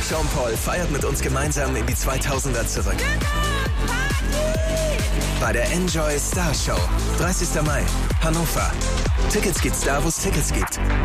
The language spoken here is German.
Sean Paul feiert mit uns gemeinsam in die 2000er zurück. Bei der Enjoy Star Show. 30. Mai, Hannover. Tickets gibt's da, wo es Tickets gibt.